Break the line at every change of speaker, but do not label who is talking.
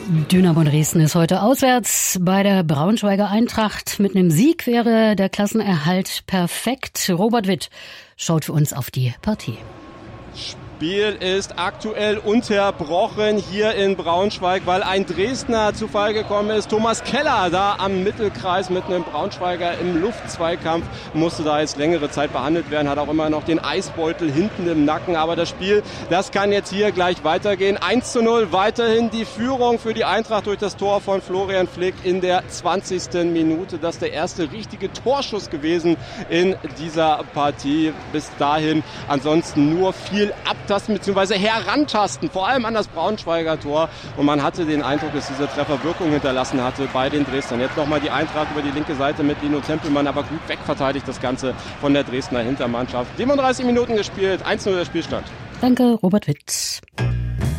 Dynamo Dresden ist heute auswärts bei der Braunschweiger Eintracht. Mit einem Sieg wäre der Klassenerhalt perfekt. Robert Witt schaut für uns auf die Partie.
Spiel ist aktuell unterbrochen hier in Braunschweig, weil ein Dresdner zu Fall gekommen ist. Thomas Keller da am Mittelkreis mit einem Braunschweiger im Luftzweikampf. Musste da jetzt längere Zeit behandelt werden, hat auch immer noch den Eisbeutel hinten im Nacken. Aber das Spiel, das kann jetzt hier gleich weitergehen. 1:0 weiterhin die Führung für die Eintracht durch das Tor von Florian Flick in der 20. Minute. Das ist der erste richtige Torschuss gewesen in dieser Partie. Bis dahin ansonsten nur viel abtasten bzw. herantasten, vor allem an das Braunschweiger Tor. Und man hatte den Eindruck, dass dieser Treffer Wirkung hinterlassen hatte bei den Dresdnern. Jetzt nochmal die Eintracht über die linke Seite mit Lino Tempelmann, aber gut wegverteidigt das Ganze von der Dresdner Hintermannschaft. 37 Minuten gespielt, 1:0 der Spielstand.
Danke, Robert Witt.